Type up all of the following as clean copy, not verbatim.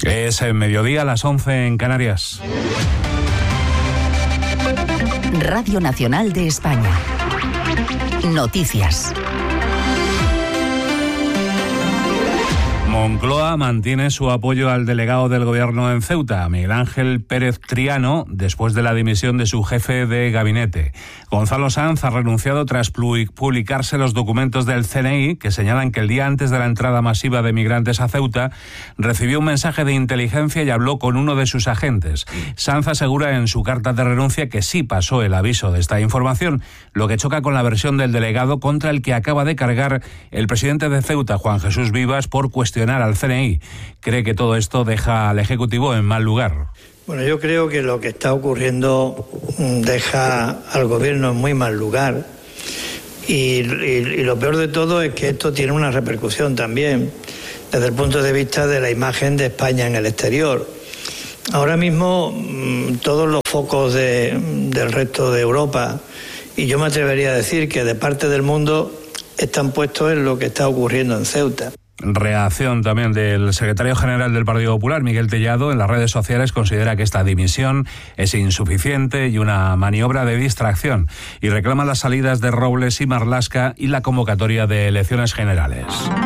Es el mediodía, a las 11 en Canarias. Radio Nacional de España. Noticias. Moncloa mantiene su apoyo al delegado del Gobierno en Ceuta, Miguel Ángel Pérez Triano, después de la dimisión de su jefe de gabinete. Gonzalo Sanz ha renunciado tras publicarse los documentos del CNI que señalan que el día antes de la entrada masiva de migrantes a Ceuta recibió un mensaje de inteligencia y habló con uno de sus agentes. Sanz asegura en su carta de renuncia que sí pasó el aviso de esta información, lo que choca con la versión del delegado contra el que acaba de cargar el presidente de Ceuta, Juan Jesús Vivas, por cuestionar al CNI. Cree que todo esto deja al Ejecutivo en mal lugar. Bueno, yo creo que lo que está ocurriendo deja al Gobierno en muy mal lugar y lo peor de todo es que esto tiene una repercusión también desde el punto de vista de la imagen de España en el exterior. Ahora mismo todos los focos del resto de Europa, y yo me atrevería a decir que de parte del mundo, están puestos en lo que está ocurriendo en Ceuta. Reacción también del secretario general del Partido Popular, Miguel Tellado. En las redes sociales considera que esta dimisión es insuficiente y una maniobra de distracción, y reclama las salidas de Robles y Marlaska y la convocatoria de elecciones generales.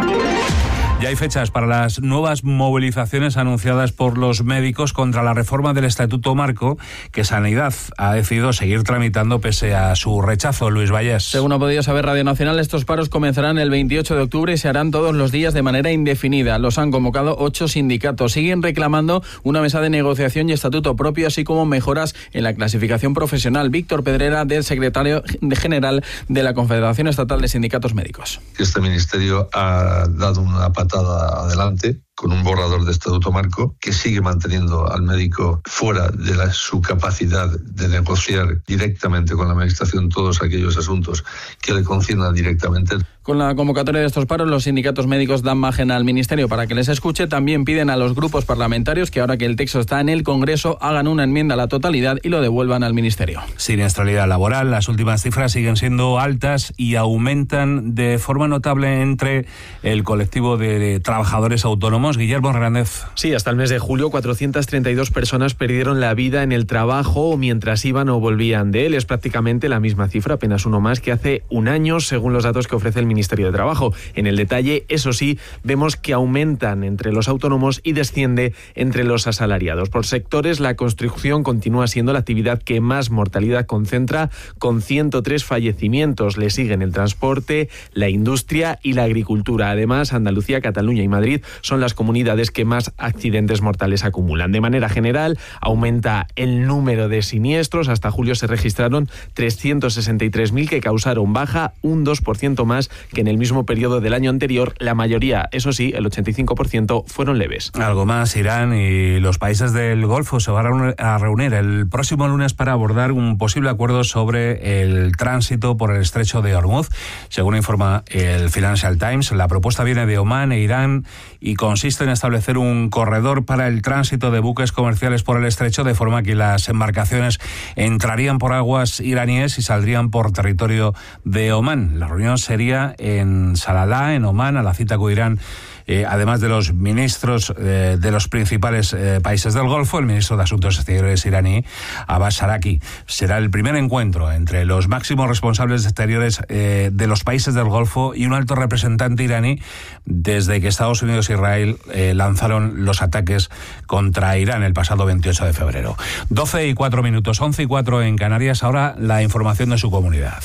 Ya hay fechas para las nuevas movilizaciones anunciadas por los médicos contra la reforma del Estatuto Marco, que Sanidad ha decidido seguir tramitando pese a su rechazo. Luis Vallés. Según ha podido saber Radio Nacional, estos paros comenzarán el 28 de octubre y se harán todos los días de manera indefinida. Los han convocado 8 sindicatos. Siguen reclamando una mesa de negociación y estatuto propio, así como mejoras en la clasificación profesional. Víctor Pedrera, del secretario general de la Confederación Estatal de Sindicatos Médicos. Este ministerio ha dado una patada adelante con un borrador de Estatuto Marco que sigue manteniendo al médico fuera de su capacidad de negociar directamente con la Administración todos aquellos asuntos que le conciernan directamente. Con la convocatoria de estos paros, los sindicatos médicos dan margen al Ministerio para que les escuche. También piden a los grupos parlamentarios que, ahora que el texto está en el Congreso, hagan una enmienda a la totalidad y lo devuelvan al Ministerio. Siniestralidad laboral. Las últimas cifras siguen siendo altas y aumentan de forma notable entre el colectivo de trabajadores autónomos. Guillermo Hernández. Sí, hasta el mes de julio, 432 personas perdieron la vida en el trabajo mientras iban o volvían de él. Es prácticamente la misma cifra, apenas uno más que hace un año, según los datos que ofrece el Ministerio de Trabajo. En el detalle, eso sí, vemos que aumentan entre los autónomos y desciende entre los asalariados. Por sectores, la construcción continúa siendo la actividad que más mortalidad concentra, con 103 fallecimientos. Le siguen el transporte, la industria y la agricultura. Además, Andalucía, Cataluña y Madrid son las comunidades que más accidentes mortales acumulan. De manera general, aumenta el número de siniestros. Hasta julio se registraron 363.000 que causaron baja, un 2% más que en el mismo periodo del año anterior. La mayoría, eso sí, el 85%, fueron leves. Algo más, Irán y los países del Golfo se van a reunir el próximo lunes para abordar un posible acuerdo sobre el tránsito por el estrecho de Hormuz. Según informa el Financial Times, la propuesta viene de Omán e Irán y consiste en establecer un corredor para el tránsito de buques comerciales por el estrecho, de forma que las embarcaciones entrarían por aguas iraníes y saldrían por territorio de Omán. La reunión sería en Salalá, en Omán. A la cita acudirán, además de los ministros de los principales países del Golfo, el ministro de Asuntos Exteriores iraní, Abbas Araqi. Será el primer encuentro entre los máximos responsables exteriores de los países del Golfo y un alto representante iraní desde que Estados Unidos e Israel lanzaron los ataques contra Irán el pasado 28 de febrero. 12:04, 11:04 en Canarias. Ahora la información de su comunidad.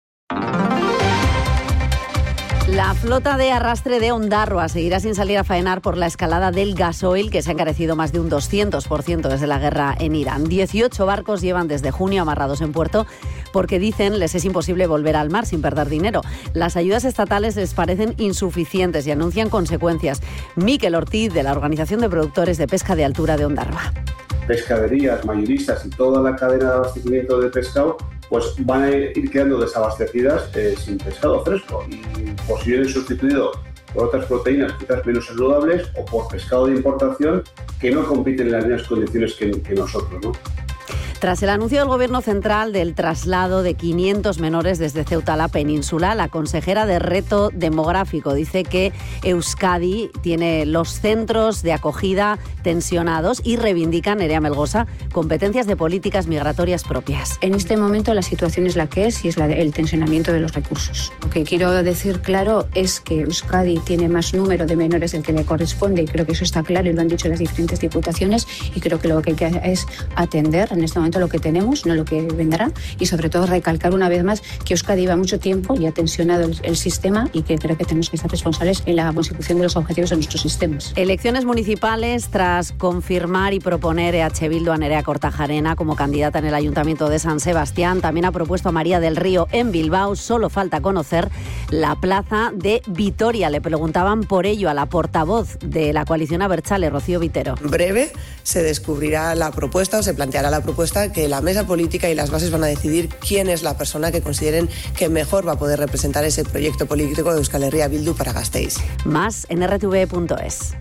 La flota de arrastre de Ondarroa seguirá sin salir a faenar por la escalada del gasoil, que se ha encarecido más de un 200% desde la guerra en Irán. 18 barcos llevan desde junio amarrados en puerto porque, dicen, les es imposible volver al mar sin perder dinero. Las ayudas estatales les parecen insuficientes y anuncian consecuencias. Miquel Ortiz, de la Organización de Productores de Pesca de Altura de Ondarroa. Pescaderías, mayoristas y toda la cadena de abastecimiento de pescado pues van a ir quedando desabastecidas sin pescado fresco y posiblemente sustituido por otras proteínas quizás menos saludables o por pescado de importación que no compiten en las mismas condiciones que nosotros, ¿no? Tras el anuncio del Gobierno central del traslado de 500 menores desde Ceuta a la península, la consejera de Reto Demográfico dice que Euskadi tiene los centros de acogida tensionados y reivindica, Nerea Melgosa, competencias de políticas migratorias propias. En este momento la situación es la que es y es el tensionamiento de los recursos. Lo que quiero decir claro es que Euskadi tiene más número de menores del que le corresponde y creo que eso está claro y lo han dicho las diferentes diputaciones y creo que lo que hay que hacer es atender en este momento lo que tenemos, no lo que vendrá, y sobre todo recalcar una vez más que Euskadi lleva mucho tiempo y ha tensionado el sistema y que creo que tenemos que estar responsables en la consecución de los objetivos de nuestros sistemas. Elecciones municipales tras confirmar y proponer EH Bildu a Nerea Kortajarena como candidata en el Ayuntamiento de San Sebastián. También ha propuesto a María del Río en Bilbao. Solo falta conocer la plaza de Vitoria. Le preguntaban por ello a la portavoz de la coalición Abertzale, Rocío Vitero. En breve se descubrirá la propuesta o se planteará la propuesta que la mesa política y las bases van a decidir quién es la persona que consideren que mejor va a poder representar ese proyecto político de Euskal Herria Bildu para Gasteiz. Más en rtv.es.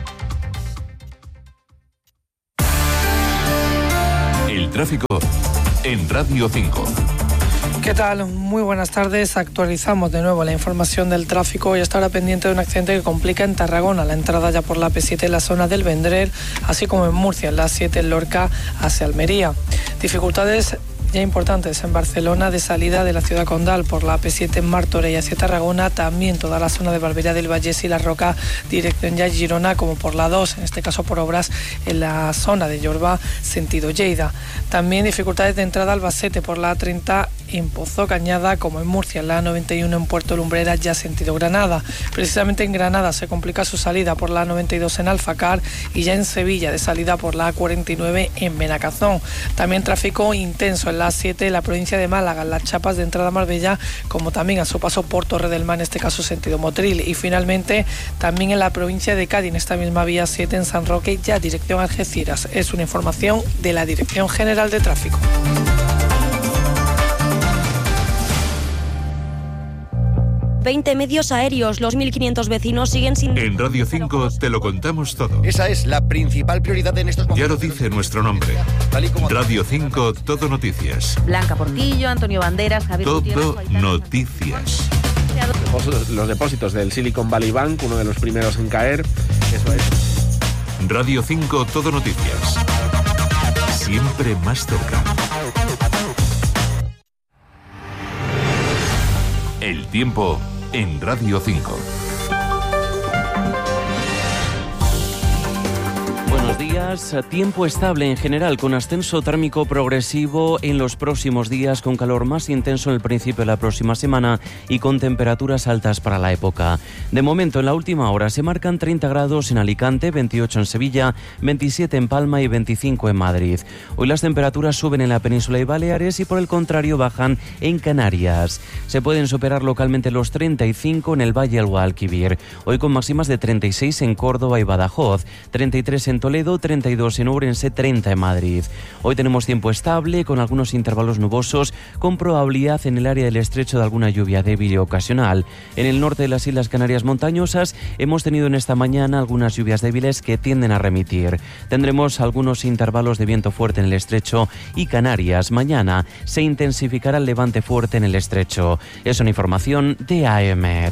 El tráfico en Radio 5. ¿Qué tal? Muy buenas tardes. Actualizamos de nuevo la información del tráfico y está ahora pendiente de un accidente que complica en Tarragona la entrada ya por la P7 en la zona del Vendrell, así como en Murcia en la A7 en Lorca hacia Almería. Dificultades ya importantes en Barcelona de salida de la ciudad condal por la AP7 en Martorell hacia Tarragona, también toda la zona de Barberà del Vallès y La Roca, dirección ya Girona, como por la 2, en este caso por obras en la zona de Llorba, sentido Lleida. También dificultades de entrada a Albacete por la A30 en Pozo Cañada, como en Murcia, en la A91 en Puerto Lumbreras, ya sentido Granada. Precisamente en Granada se complica su salida por la A92 en Alfacar y ya en Sevilla de salida por la A49 en Benacazón. También tráfico intenso en la A7 en la provincia de Málaga, en las chapas de entrada a Marbella, como también a su paso por Torre del Mar, en este caso sentido Motril. Y finalmente también en la provincia de Cádiz, en esta misma vía 7 en San Roque, ya dirección Algeciras. Es una información de la Dirección General de Tráfico. ...20 medios aéreos, los 1.500 vecinos siguen sin... En Radio 5 te lo contamos todo. Esa es la principal prioridad en estos momentos. Ya lo dice nuestro nombre. Radio 5, Todo Noticias. Blanca Portillo, Antonio Banderas, Javier Todo Noticias. Los depósitos del Silicon Valley Bank, uno de los primeros en caer. Eso es. Radio 5, Todo Noticias. Siempre más cerca. El tiempo en Radio 5. Buenos días. Tiempo estable en general, con ascenso térmico progresivo en los próximos días, con calor más intenso en el principio de la próxima semana y con temperaturas altas para la época. De momento, en la última hora se marcan 30 grados en Alicante, 28 en Sevilla, 27 en Palma y 25 en Madrid. Hoy las temperaturas suben en la península y Baleares y por el contrario bajan en Canarias. Se pueden superar localmente los 35 en el Valle del Guadalquivir. Hoy con máximas de 36 en Córdoba y Badajoz, 33 en Toledo, 32 en Ourense, 30 en Madrid. Hoy tenemos tiempo estable con algunos intervalos nubosos con probabilidad en el área del estrecho de alguna lluvia débil y ocasional. En el norte de las Islas Canarias montañosas hemos tenido en esta mañana algunas lluvias débiles que tienden a remitir. Tendremos algunos intervalos de viento fuerte en el estrecho y Canarias. Mañana se intensificará el levante fuerte en el estrecho. Es una información de AEMET.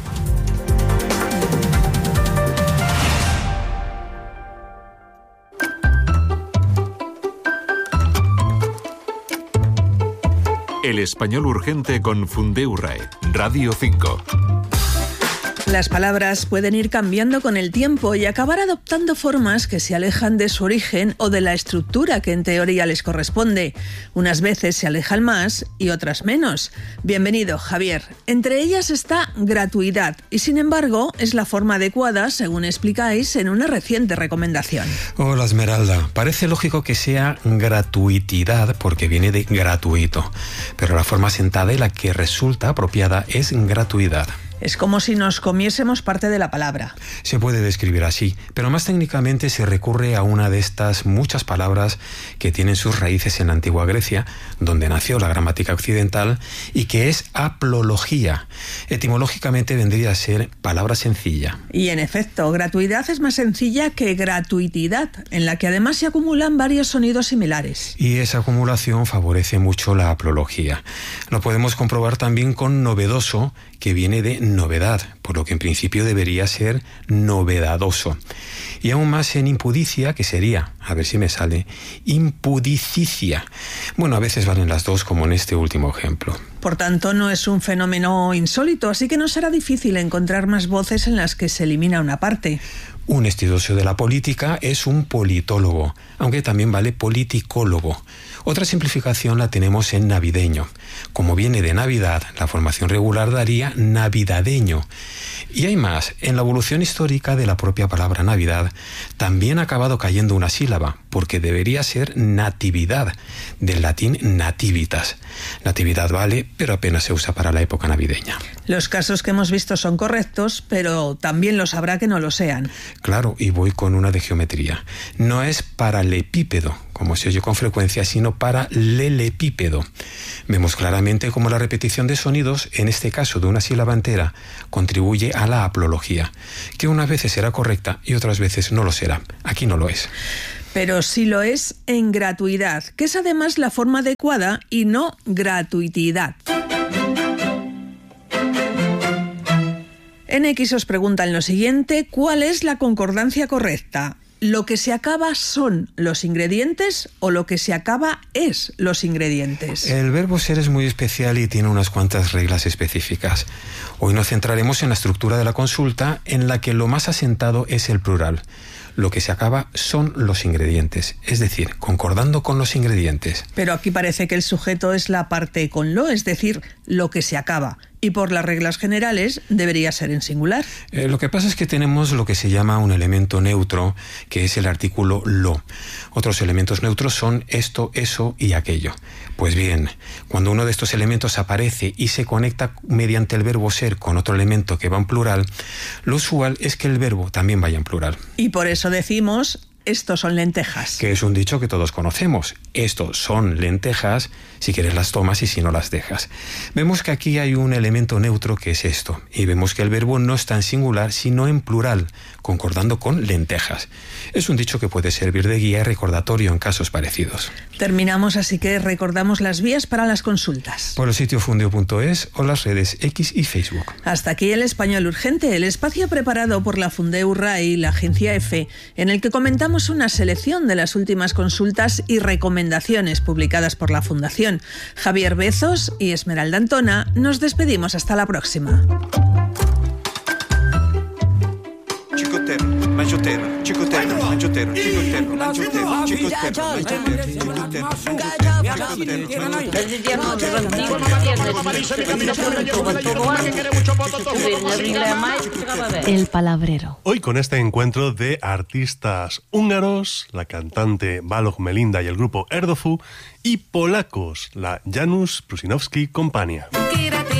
El español urgente con Fundeurrae, Radio 5. Las palabras pueden ir cambiando con el tiempo y acabar adoptando formas que se alejan de su origen o de la estructura que en teoría les corresponde. Unas veces se alejan más y otras menos. Bienvenido, Javier. Entre ellas está gratuidad y, sin embargo, es la forma adecuada, según explicáis en una reciente recomendación. Hola, Esmeralda. Parece lógico que sea gratuitidad porque viene de gratuito, pero la forma sentada y la que resulta apropiada es gratuidad. Es como si nos comiésemos parte de la palabra. Se puede describir así, pero más técnicamente se recurre a una de estas muchas palabras que tienen sus raíces en la antigua Grecia, donde nació la gramática occidental, y que es aplología. Etimológicamente vendría a ser palabra sencilla. Y en efecto, gratuidad es más sencilla que gratuitidad, en la que además se acumulan varios sonidos similares. Y esa acumulación favorece mucho la aplología. Lo podemos comprobar también con novedoso, que viene de novedad, por lo que en principio debería ser novedadoso. Y aún más en impudicia, que sería, a ver si me sale, impudicicia. Bueno, a veces valen las dos, como en este último ejemplo. Por tanto, no es un fenómeno insólito, así que no será difícil encontrar más voces en las que se elimina una parte. Un estudioso de la política es un politólogo, aunque también vale politicólogo. Otra simplificación la tenemos en navideño. Como viene de Navidad, la formación regular daría navidadeño. Y hay más, en la evolución histórica de la propia palabra Navidad, también ha acabado cayendo una sílaba, porque debería ser natividad, del latín nativitas. Natividad vale, pero apenas se usa para la época navideña. Los casos que hemos visto son correctos, pero también los habrá que no lo sean. Claro, y voy con una de geometría. No es paralepípedo, como se oye con frecuencia, sino paralelepípedo. Vemos claramente cómo la repetición de sonidos, en este caso de una sílaba entera, contribuye a la aplología, que unas veces será correcta y otras veces no lo será. Aquí no lo es. Pero sí lo es en gratuidad, que es además la forma adecuada y no gratuitidad. En X os preguntan lo siguiente: ¿cuál es la concordancia correcta? ¿Lo que se acaba son los ingredientes o lo que se acaba es los ingredientes? El verbo ser es muy especial y tiene unas cuantas reglas específicas. Hoy nos centraremos en la estructura de la consulta, en la que lo más asentado es el plural. Lo que se acaba son los ingredientes, es decir, concordando con los ingredientes. Pero aquí parece que el sujeto es la parte con lo, es decir, lo que se acaba. Y por las reglas generales debería ser en singular. Lo que pasa es que tenemos lo que se llama un elemento neutro, que es el artículo lo. Otros elementos neutros son esto, eso y aquello. Pues bien, cuando uno de estos elementos aparece y se conecta mediante el verbo ser con otro elemento que va en plural, lo usual es que el verbo también vaya en plural. Y por eso decimos: estos son lentejas. Que es un dicho que todos conocemos. Estos son lentejas, si quieres las tomas y si no las dejas. Vemos que aquí hay un elemento neutro que es esto. Y vemos que el verbo no está en singular, sino en plural, concordando con lentejas. Es un dicho que puede servir de guía y recordatorio en casos parecidos. Terminamos, así que recordamos las vías para las consultas. Por el sitio fundeo.es o las redes X y Facebook. Hasta aquí el Español Urgente, el espacio preparado por la Fundeu RAI y la agencia EFE, en el que comentamos una selección de las últimas consultas y recomendaciones publicadas por la Fundación. Javier Bezos y Esmeralda Antona, nos despedimos hasta la próxima. El Palabrero. Hoy con este encuentro de artistas húngaros, la cantante Balog Melinda y el grupo Erdofu, y polacos, la Janusz Prusinowski Kompania.